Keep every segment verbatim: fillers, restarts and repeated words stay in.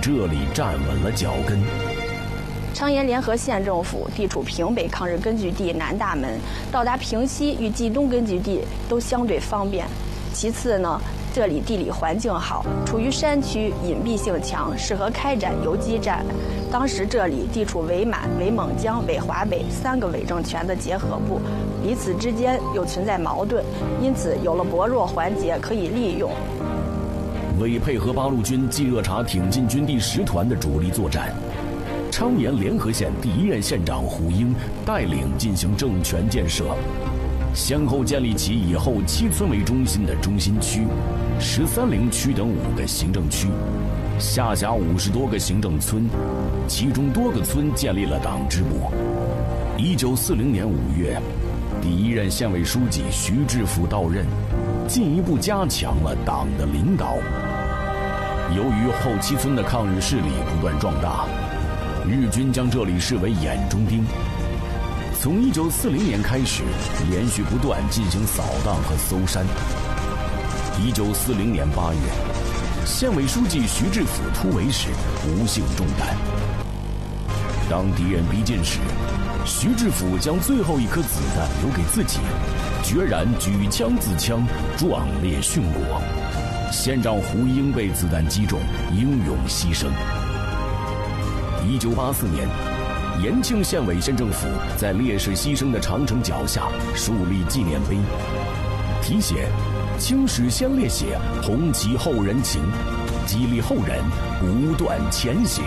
这里站稳了脚跟。 昌岩联合县政府地处平北抗日根据地南大门，到达平西与冀东根据地都相对方便。其次呢，这里地理环境好，处于山区，隐蔽性强，适合开展游击战。当时这里地处伪满、伪蒙江、伪华北三个伪政权的结合部，彼此之间又存在矛盾，因此有了薄弱环节可以利用。 为配合八路军冀热察挺进军第十团的主力作战，昌岩联合县第一任县长胡英带领进行政权建设，先后建立起以后七村为中心的中心区、十三陵区等五个行政区，下辖五十多个行政村，其中多个村建立了党支部。一九四零年五月，第一任县委书记徐志甫到任，进一步加强了党的领导。由于后七村的抗日势力不断壮大，日军将这里视为眼中钉。从一九四零年开始，连续不断进行扫荡和搜山。一九四零年八月，县委书记徐志甫突围时不幸中弹。当敌人逼近时，徐志甫将最后一颗子弹留给自己，决然举枪自枪，壮烈殉国。县长胡英被子弹击中，英勇牺牲。一九八四年，延庆县委县政府在烈士牺牲的长城脚下树立纪念碑，题写“青史先烈血，红旗后人情”，激励后人不断前行。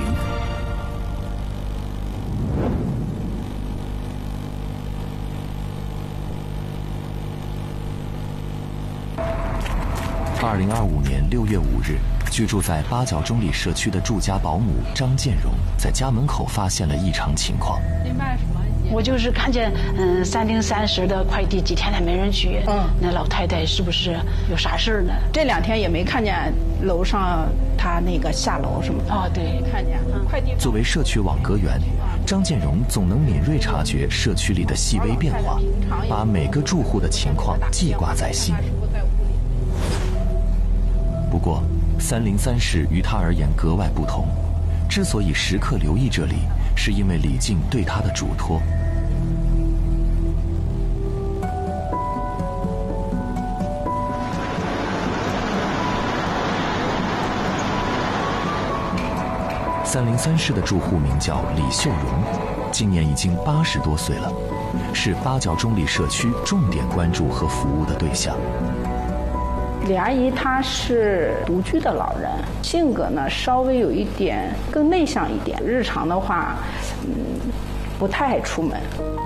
二零二五年六月五日，居住在八角中里社区的住家保姆张建荣在家门口发现了异常情况。 您卖什么？ 我就是看见，嗯，三零三十的快递几天来没人取，嗯，那老太太是不是有啥事儿呢？ 这两天也没看见楼上他那个下楼什么的。 哦，对， 没看见。嗯，快递。 作为社区网格员，张建荣总能敏锐察觉社区里的细微变化，把每个住户的情况记挂在心。不过，三零三室于他而言格外不同。之所以时刻留意这里，是因为李静对他的嘱托。三零三室的住户名叫李秀荣，今年已经八十多岁了，是八角中里社区重点关注和服务的对象。 李阿姨她是独居的老人，性格呢稍微有一点更内向一点，日常的话，嗯，不太爱出门。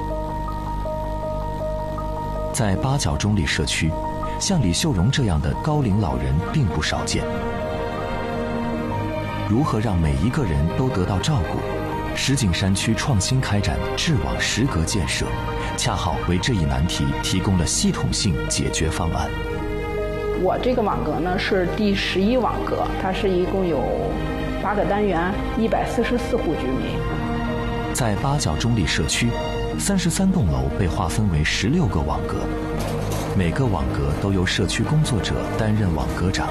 在八角中里社区，像李秀荣这样的高龄老人并不少见。如何让每一个人都得到照顾？石景山区创新开展智网石阁建设，恰好为这一难题提供了系统性解决方案。 我这个网格呢是第十一网格，它是一共有八个单元，一百四十四户居民。 在八角中里社区，三十三栋楼被划分为十六个网格，每个网格都由社区工作者担任网格长。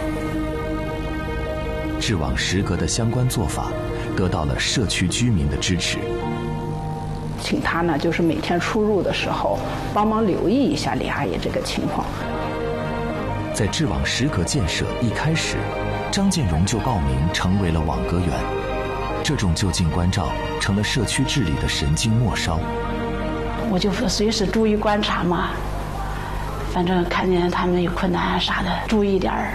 智网石阁的相关做法得到了社区居民的支持。 请他呢，就是每天出入的时候帮忙留意一下李阿姨这个情况。 在智网石阁建设一开始，张建荣就报名成为了网格员。这种就近关照成了社区治理的神经末梢。 我就随时注意观察嘛，反正看见他们有困难啥的，注意点儿。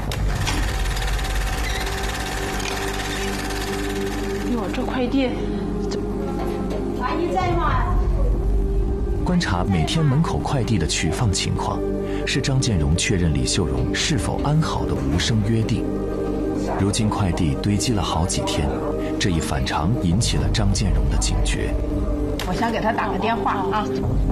哟，这快递， 阿姨在吗？ 观察每天门口快递的取放情况，是张建荣确认李秀荣是否安好的无声约定。如今快递堆积了好几天，这一反常引起了张建荣的警觉。 我先给他打个电话啊。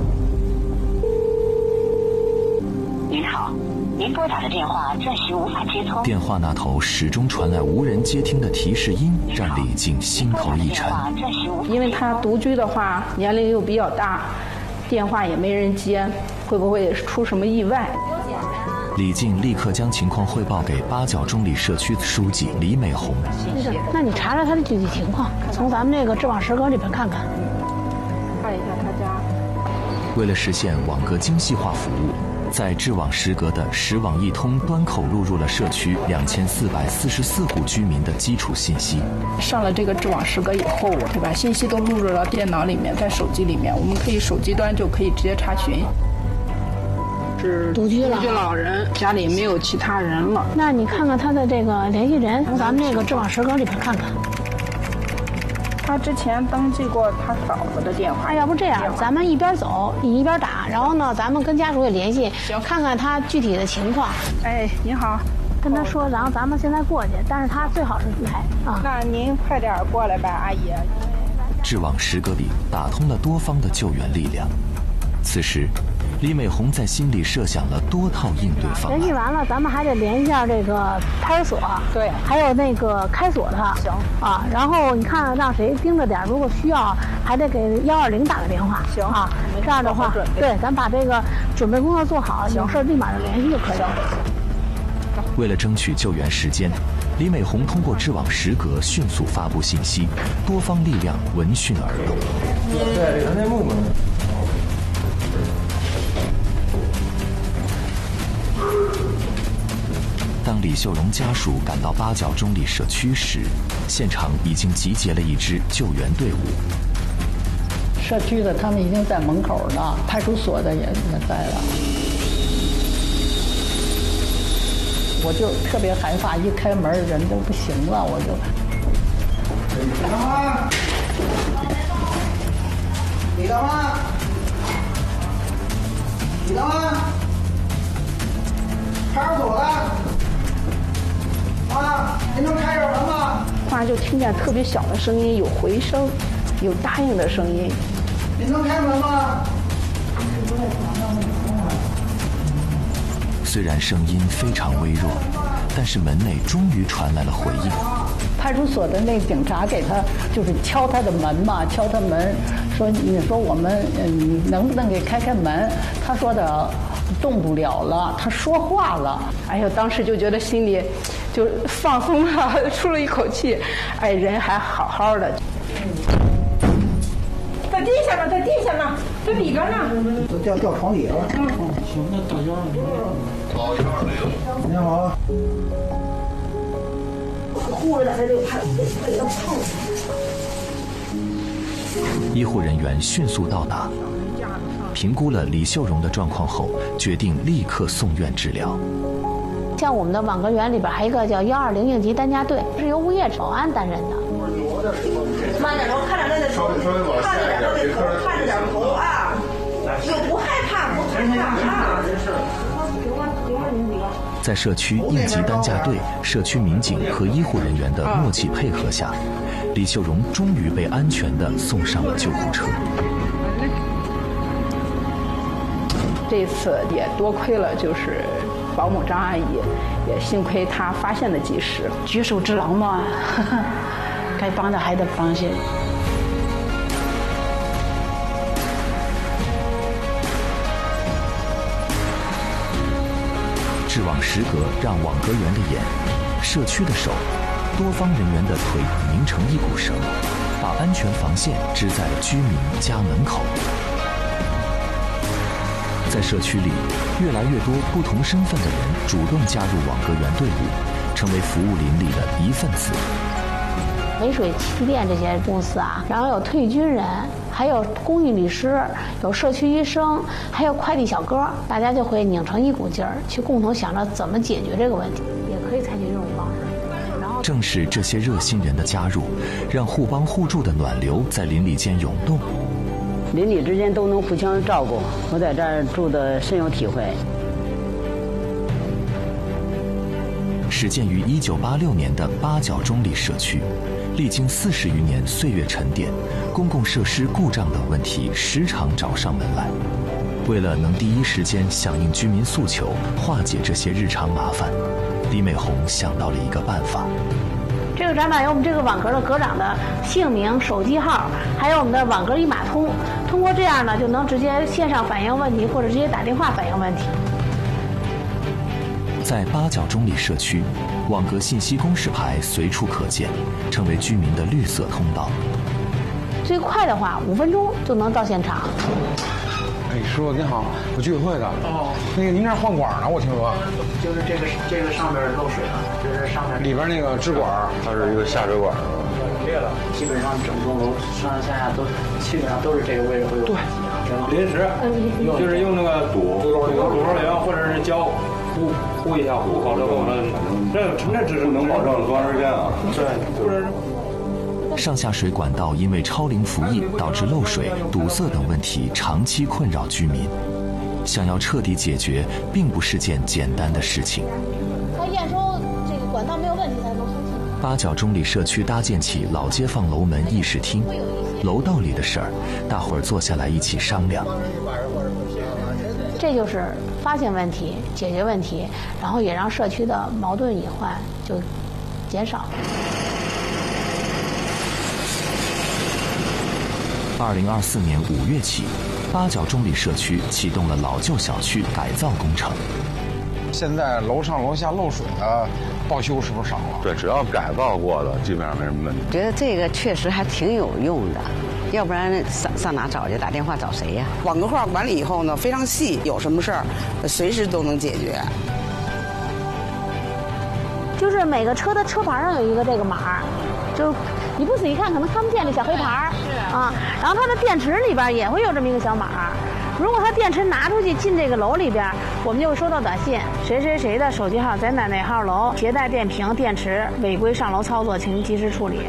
您好，您拨打的电话暂时无法接通。 电话那头始终传来无人接听的提示音，让李静心头一沉。 因为他独居的话，年龄又比较大，电话也没人接，会不会出什么意外？ 李静立刻将情况汇报给八角中里社区书记李美红。 那个，那你查查他的具体情况，从咱们这个智网时隔里边看看。 看一下他家。 为了实现网格精细化服务，在智网时隔的时网一通端口录入了社区两千四百四十四户居民的基础信息。 上了这个智网时隔以后，对吧？信息都录入到电脑里面，在手机里面，我们可以手机端就可以直接查询。是独居了， 独居老人，家里没有其他人了。 那你看看他的这个联系人，从咱们这个智网时隔里边看看。 他之前登记过他嫂子的电话。 哎，要不这样，咱们一边走，你一边打，然后呢，咱们跟家属也联系， 行， 看看他具体的情况。 哎，您好， 跟他说，然后咱们现在过去，但是他最好是来啊。 那您快点过来吧，阿姨。 智网时隔里打通了多方的救援力量。此时，李美红在心里设想了多套应对方案。 联系完了，咱们还得联系一下这个派出所， 对， 还有那个开锁的。 行啊，然后你看让谁盯着点，如果需要，还得给幺二零打个电话。 行啊，这样的话，对，咱把这个准备工作做好，有事立马就联系就可以了。 为了争取救援时间，李美红通过智网时隔迅速发布信息，多方力量闻讯而动。 对，这个内幕嘛。 当李秀荣家属赶到八角中里社区时，现场已经集结了一支救援队伍。 社区的他们已经在门口了，派出所的也也在了。我就特别害怕，一开门人都不行了，我就。 李大妈，李大妈，李大妈，派出所的。啊，您能开点门吗？ 突然就听见特别小的声音，有回声，有答应的声音。 您能开门吗？ 虽然声音非常微弱，但是门内终于传来了回应。 派出所的那警察给他就是敲他的门嘛，敲他门，说你说我们嗯，你能不能给开开门？他说的动不了了，他说话了。 哎呦，当时就觉得心里就放松了，出了一口气。哎，人还好好的。在地下呢，在地下呢，在里边呢。 都掉掉床底了。嗯，行，那打幺二零。打幺二零。你好。 护士在这里看，被他碰。医护人员迅速到达，评估了李秀荣的状况后，决定立刻送院治疗。 像我们的网格员里边还有一个叫幺二零应急担架队，是由物业保安担任的。 慢点头，看着他的头，看着点他的头，看着点头啊，又不害怕，不害怕啊。 在社区应急担架队、社区民警和医护人员的默契配合下，李秀荣终于被安全地送上了救护车。 这次也多亏了就是保姆张阿姨，也幸亏她发现的及时， 举手之劳嘛，该帮的还得帮些。 智网时隔让网格员的眼、社区的手、多方人员的腿拧成一股绳，把安全防线支在了居民家门口。在社区里，越来越多不同身份的人主动加入网格员队伍，成为服务邻里的一份子。 潍水气电这些公司啊，然后有退军人，还有公益律师，有社区医生，还有快递小哥，大家就会拧成一股劲儿，去共同想着怎么解决这个问题，也可以采取这种方式。然后正是这些热心人的加入，让互帮互助的暖流在邻里间涌动。 邻里之间都能互相照顾，我在这儿住的深有体会。 始建于一九八六年的八角中里社区，历经四十余年岁月沉淀，公共设施故障等问题时常找上门来。为了能第一时间响应居民诉求，化解这些日常麻烦，李美红想到了一个办法。 这个展板有我们这个网格的格长的姓名、手机号，还有我们的网格一码通。通过这样呢，就能直接线上反映问题，或者直接打电话反映问题。 在八角中里社区，网格信息公示牌随处可见，成为居民的绿色通道。 最快的话，五分钟就能到现场。 哎，师傅您好，我居委会的。哦。那个您这儿换管呢？我听说。 就是这个这个上面漏水了，就是上面里边那个支管， 它是一个下水管。 裂了，基本上整栋楼上上下下都基本上都是这个位置会有。 对。 临时，就是用那个堵堵堵堵上梁或者是胶糊糊一下糊，好了后呢，这这只是能保证多长时间啊？ 对，就是。 上下水管道因为超龄服役导致漏水、堵塞等问题长期困扰居民，想要彻底解决，并不是件简单的事情。 他验收这个管道没有问题才能申请。 八角中里社区搭建起老街坊楼门议事厅，楼道里的事儿，大伙儿坐下来一起商量。 这就是发现问题、解决问题，然后也让社区的矛盾隐患就减少。 二零二四年五月起，八角中里社区启动了老旧小区改造工程。 现在楼上楼下漏水的报修是不是少了？ 对，只要改造过的，基本上没什么问题。 觉得这个确实还挺有用的，要不然上上哪找去？打电话找谁呀？ 网格化管理以后呢，非常细，有什么事儿随时都能解决。 就是每个车的车牌上有一个这个码，就你不仔细看可能看不见这小黑牌啊。然后它的电池里边也会有这么一个小码。如果它电池拿出去进这个楼里边，我们就会收到短信：谁谁谁的手机号在哪哪号楼携带电瓶、电池违规上楼操作，请及时处理。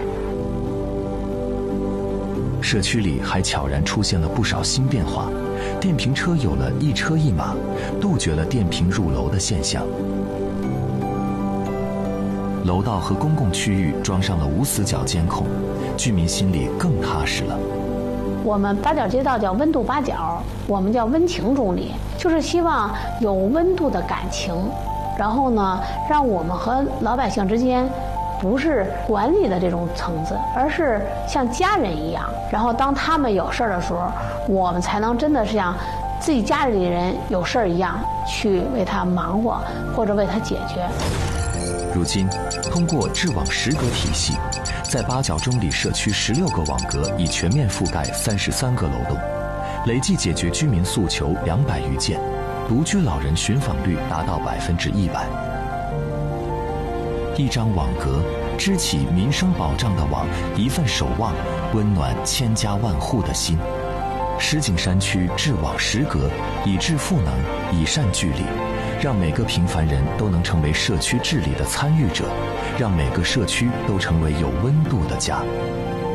社区里还悄然出现了不少新变化，电瓶车有了一车一码，杜绝了电瓶入楼的现象。楼道和公共区域装上了无死角监控，居民心里更踏实了。 我们八角街道叫温度八角，我们叫温情中里，就是希望有温度的感情，然后呢，让我们和老百姓之间不是管理的这种层次，而是像家人一样。然后当他们有事儿的时候，我们才能真的是像自己家里人有事儿一样去为他忙活或者为他解决。 如今，通过智网十格体系，在八角中里社区十六个网格已全面覆盖三十三个楼栋，累计解决居民诉求两百余件，独居老人寻访率达到百分之一百。一张网格，支起民生保障的网，一份守望，温暖千家万户的心。石景山区智网十格，以智赋能，以善聚力，让每个平凡人都能成为社区治理的参与者，让每个社区都成为有温度的家。